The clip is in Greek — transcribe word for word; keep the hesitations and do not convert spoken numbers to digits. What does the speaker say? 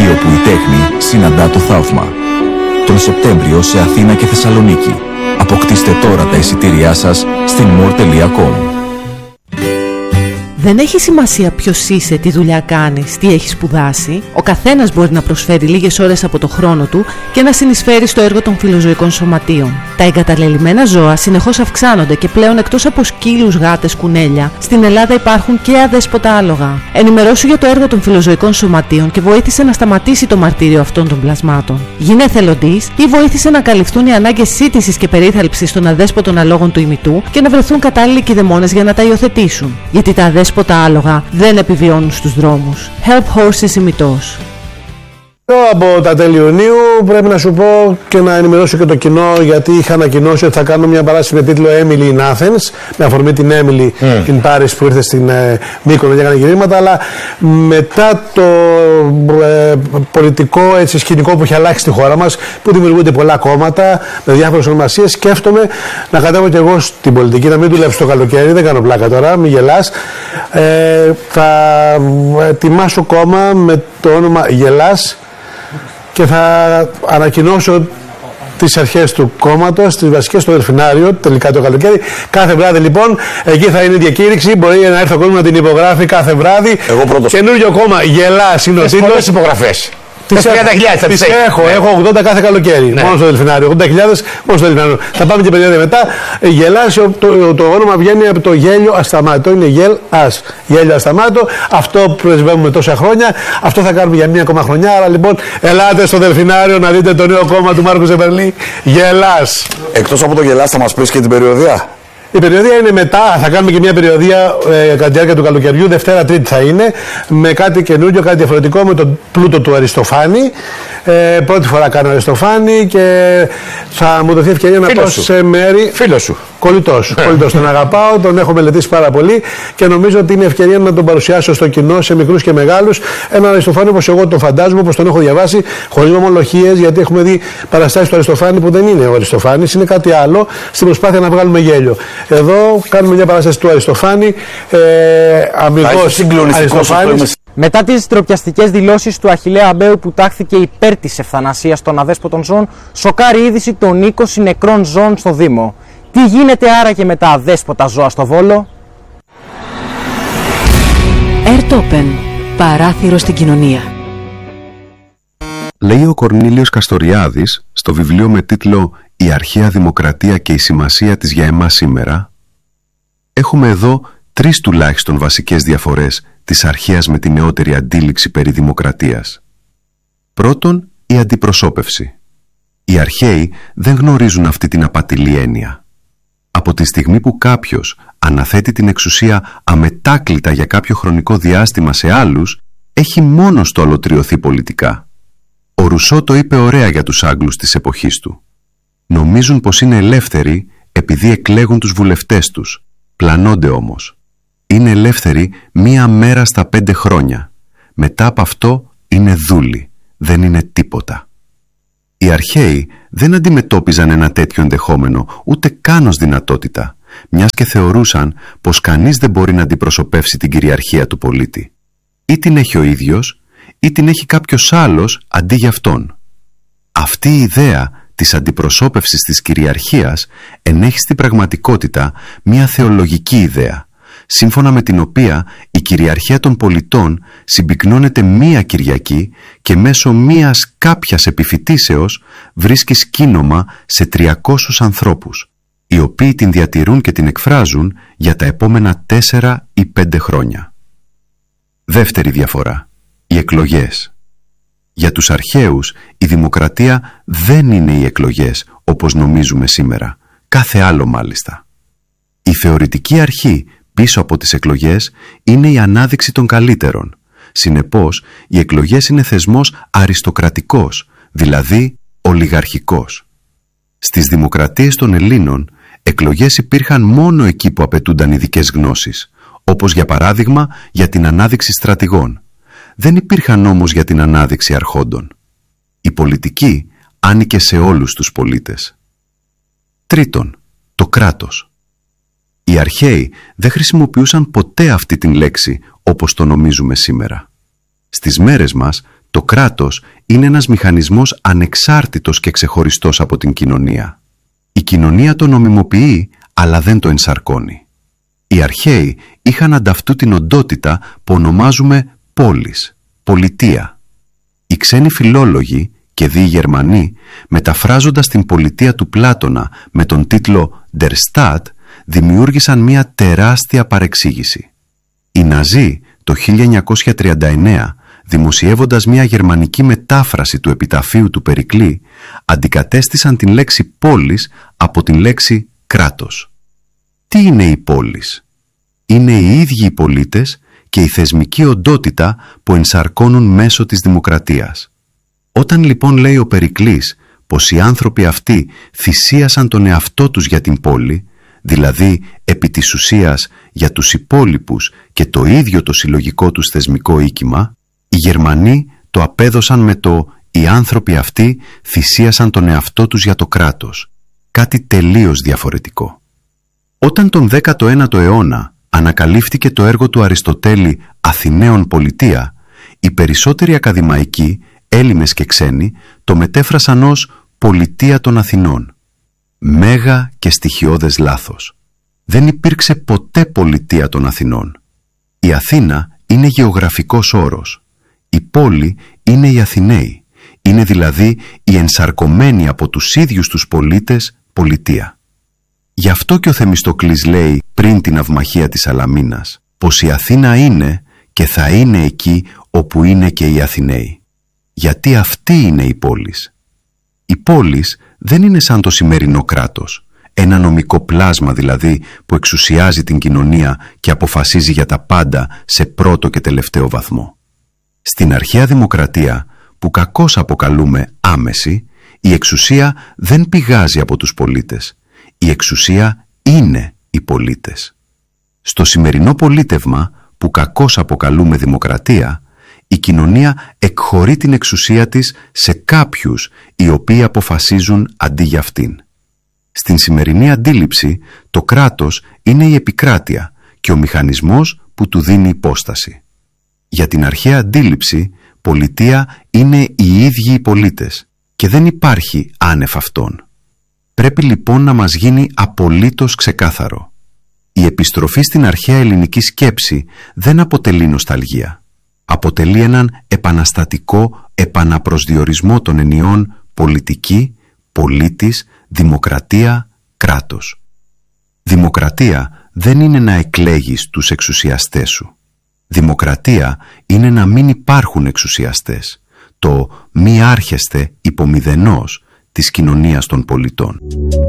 Εκεί όπου η τέχνη συναντά το θαύμα. Τον Σεπτέμβριο σε Αθήνα και Θεσσαλονίκη. Αποκτήστε τώρα τα εισιτήριά σας στην more τελεία com. Δεν έχει σημασία ποιος είσαι, τι δουλειά κάνεις, τι έχεις σπουδάσει. Ο καθένας μπορεί να προσφέρει λίγες ώρες από το χρόνο του και να συνεισφέρει στο έργο των φιλοζωικών σωματείων. Τα εγκαταλελειμμένα ζώα συνεχώς αυξάνονται και πλέον, εκτός από σκύλους, γάτες, κουνέλια, στην Ελλάδα υπάρχουν και αδέσποτα άλογα. Ενημερώσου για το έργο των φιλοζωικών σωματείων και βοήθησε να σταματήσει το μαρτύριο αυτών των πλασμάτων. Γίνε εθελοντής ή βοήθησε να καλυφθούν οι ανάγκες σύντησης και περίθαλψης των αδέσποτων αλόγων του ημιτού και να βρεθούν κατάλληλοι κηδεμόνες για να τα υιοθετήσουν. Γιατί τα αδέσποτα τα άλογα δεν επιβιώνουν στους δρόμους. Help Horses ημιτός. Από τα τέλη Ιουνίου πρέπει να σου πω και να ενημερώσω και το κοινό, γιατί είχα ανακοινώσει ότι θα κάνω μια παράσταση με τίτλο Emily in Athens, με αφορμή την Emily mm. in Paris που ήρθε στην ε, Μύκονο και έκανε γυρίσματα, αλλά μετά το ε, πολιτικό έτσι, σκηνικό που έχει αλλάξει στη χώρα μας, που δημιουργούνται πολλά κόμματα με διάφορες ονομασίες, σκέφτομαι να κατέβω και εγώ στην πολιτική, να μην δουλέψω το καλοκαίρι, δεν κάνω πλάκα τώρα, μην γελάς. Ε, θα ετοιμάσω κόμμα με το όνομα Γελάς και θα ανακοινώσω τις αρχές του κόμματος, τις βασικές στο Δελφινάριο, τελικά το καλοκαίρι. Κάθε βράδυ λοιπόν, εκεί θα είναι η διακήρυξη. Μπορεί να έρθει ο κόσμος να την υπογράφει κάθε βράδυ. Εγώ πρώτος. Καινούριο κόμμα, Γελάς είναι ο τίτλος. Πολλές υπογραφές. Τις έχω, τις έχω, ναι. έχω ογδόντα κάθε καλοκαίρι, ναι. μόνο στο Δελφινάριο, ογδόντα χιλιάδες μόνο στο Δελφινάριο. Θα πάμε και περίοδο μετά. Γελάς, το, το, το όνομα βγαίνει από το γέλιο ασταμάτο, είναι γελ ας, γέλιο ασταμάτο. Αυτό που πρεσβεύουμε τόσα χρόνια, αυτό θα κάνουμε για μία ακόμα χρονιά. Άρα λοιπόν, ελάτε στο Δελφινάριο να δείτε το νέο κόμμα του Μάρκου Ζεμπερλή, Γελάς. Εκτός από το Γελάς θα μας πεις και την περιοδία. Η περιοδία είναι μετά, θα κάνουμε και μια περιοδία ε, κατά τη διάρκεια του καλοκαιριού, Δευτέρα Τρίτη θα είναι, με κάτι καινούριο, κάτι διαφορετικό, με τον πλούτο του Αριστοφάνη. Ε, πρώτη φορά κάνω Αριστοφάνη και θα μου δοθεί ευκαιρία να πάω σε μέρη. Φίλος σου. Κολλητός. Κολλητός. Τον αγαπάω, τον έχω μελετήσει πάρα πολύ και νομίζω ότι είναι ευκαιρία να τον παρουσιάσω στο κοινό, σε μικρούς και μεγάλους. Έναν Αριστοφάνη όπως εγώ τον φαντάζομαι, όπως τον έχω διαβάσει, χωρίς ομολογίες, γιατί έχουμε δει παραστάσεις του Αριστοφάνη που δεν είναι ο Αριστοφάνης, είναι κάτι άλλο, στην προσπάθεια να βγάλουμε γέλιο. Εδώ κάνουμε μια παράσταση του Αριστοφάνη, ε, αμυγός Αριστοφάνης. Μετά τις ντροπιαστικές δηλώσεις του Αχιλλέα Αμπαίου που τάχθηκε υπέρ της ευθανασίας των αδέσποτων ζώων, σοκάρει είδηση των είκοσι νεκρών ζώων στο Δήμο. Τι γίνεται άραγε με τα αδέσποτα ζώα στο Βόλο? Ερτόπεν. Παράθυρο στην κοινωνία. Λέει ο Κορνήλιος Καστοριάδης στο βιβλίο με τίτλο «Η αρχαία δημοκρατία και η σημασία της για εμάς σήμερα». Έχουμε εδώ τρεις τουλάχιστον βασικές διαφορές της αρχαίας με τη νεότερη αντίληξη περί δημοκρατίας. Πρώτον, η αντιπροσώπευση. Οι αρχαίοι δεν γνωρίζουν αυτή την απατηλή έννοια. Από τη στιγμή που κάποιος αναθέτει την εξουσία αμετάκλητα για κάποιο χρονικό διάστημα σε άλλους, έχει μόνος το ολοτριωθεί πολιτικά. Ο Ρουσό το είπε ωραία για τους Άγγλους της εποχής του. Νομίζουν πως είναι ελεύθεροι επειδή εκλέγουν τους βουλευτές τους. Πλανώνται όμως. Είναι ελεύθεροι μία μέρα στα πέντε χρόνια. Μετά από αυτό είναι δούλοι. Δεν είναι τίποτα. Οι αρχαίοι δεν αντιμετώπιζαν ένα τέτοιο ενδεχόμενο ούτε καν ως δυνατότητα, μιας και θεωρούσαν πως κανείς δεν μπορεί να αντιπροσωπεύσει την κυριαρχία του πολίτη. Ή την έχει ο ίδιος, ή την έχει κάποιος άλλος αντί για αυτόν. Αυτή η ιδέα της αντιπροσώπευσης της κυριαρχίας ενέχει στην πραγματικότητα μια θεολογική ιδέα, σύμφωνα με την οποία η κυριαρχία των πολιτών συμπυκνώνεται μία Κυριακή και μέσω μίας κάποιας επιφυτίσεως βρίσκει σκήνομα σε τριακόσιους ανθρώπους, οι οποίοι την διατηρούν και την εκφράζουν για τα επόμενα τέσσερα ή πέντε χρόνια. Δεύτερη διαφορά. Οι εκλογές. Για τους αρχαίους η δημοκρατία δεν είναι οι εκλογές όπως νομίζουμε σήμερα, κάθε άλλο μάλιστα. Η θεωρητική αρχή πίσω από τις εκλογές είναι η ανάδειξη των καλύτερων. Συνεπώς, οι εκλογές είναι θεσμός αριστοκρατικός, δηλαδή ολιγαρχικός. Στις δημοκρατίες των Ελλήνων, εκλογές υπήρχαν μόνο εκεί που απαιτούνταν ειδικές γνώσεις, όπως για παράδειγμα για την ανάδειξη στρατηγών. Δεν υπήρχαν όμως για την ανάδειξη αρχόντων. Η πολιτική άνοικε σε όλους τους πολίτες. Τρίτον, το κράτος. Οι αρχαίοι δεν χρησιμοποιούσαν ποτέ αυτή την λέξη όπως το νομίζουμε σήμερα. Στις μέρες μας, Το κράτος είναι ένας μηχανισμός ανεξάρτητος και ξεχωριστός από την κοινωνία. Η κοινωνία το νομιμοποιεί, αλλά δεν το ενσαρκώνει. Οι αρχαίοι είχαν ανταυτού την οντότητα που ονομάζουμε πόλης, πολιτεία. Οι ξένοι φιλόλογοι και δι' οι Γερμανοί, μεταφράζοντας την πολιτεία του Πλάτωνα με τον τίτλο «Der Staat», δημιούργησαν μια τεράστια παρεξήγηση. Οι Ναζί το χίλια εννιακόσια τριάντα εννέα, δημοσιεύοντας μια γερμανική μετάφραση του επιταφείου του Περικλή, αντικατέστησαν την λέξη πόλης από την λέξη κράτος. Τι είναι η πόλης? Είναι οι ίδιοι οι πολίτες και η θεσμική οντότητα που ενσαρκώνουν μέσω της δημοκρατίας. Όταν λοιπόν λέει ο Περικλής πως οι άνθρωποι αυτοί θυσίασαν τον εαυτό τους για την πόλη, δηλαδή επί της ουσίας για τους υπόλοιπους και το ίδιο το συλλογικό τους θεσμικό οίκημα, οι Γερμανοί το απέδωσαν με το «οι άνθρωποι αυτοί θυσίασαν τον εαυτό τους για το κράτος», κάτι τελείως διαφορετικό. Όταν τον δέκατο ένατο αιώνα ανακαλύφθηκε το έργο του Αριστοτέλη «Αθηναίων Πολιτεία», οι περισσότεροι ακαδημαϊκοί, Έλληνες και ξένοι, το μετέφρασαν ως «Πολιτεία των Αθηνών». Μέγα και στοιχειώδες λάθος. Δεν υπήρξε ποτέ πολιτεία των Αθηνών. Η Αθήνα είναι γεωγραφικός όρος. Η πόλη είναι οι Αθηναίοι. Είναι δηλαδή η ενσαρκωμένη από τους ίδιους τους πολίτες πολιτεία. Γι' αυτό και ο Θεμιστοκλής λέει πριν την αυμαχία της Σαλαμίνας πως η Αθήνα είναι και θα είναι εκεί όπου είναι και οι Αθηναίοι. Γιατί αυτή είναι η πόλης. Η πόλης δεν είναι σαν το σημερινό κράτος, ένα νομικό πλάσμα δηλαδή που εξουσιάζει την κοινωνία και αποφασίζει για τα πάντα σε πρώτο και τελευταίο βαθμό. Στην αρχαία δημοκρατία, που κακώς αποκαλούμε άμεση, η εξουσία δεν πηγάζει από τους πολίτες. Η εξουσία είναι οι πολίτες. Στο σημερινό πολίτευμα, που κακώς αποκαλούμε δημοκρατία, η κοινωνία εκχωρεί την εξουσία της σε κάποιους οι οποίοι αποφασίζουν αντί για αυτήν. Στην σημερινή αντίληψη, το κράτος είναι η επικράτεια και ο μηχανισμός που του δίνει υπόσταση. Για την αρχαία αντίληψη, πολιτεία είναι οι ίδιοι οι πολίτες και δεν υπάρχει άνευ αυτών. Πρέπει λοιπόν να μας γίνει απολύτως ξεκάθαρο. Η επιστροφή στην αρχαία ελληνική σκέψη δεν αποτελεί νοσταλγία. Αποτελεί έναν επαναστατικό επαναπροσδιορισμό των ενιών πολιτική, πολίτης, δημοκρατία, κράτος. Δημοκρατία δεν είναι να εκλέγεις τους εξουσιαστές σου. Δημοκρατία είναι να μην υπάρχουν εξουσιαστές, το μη άρχεστε υπομηδενός της κοινωνίας των πολιτών.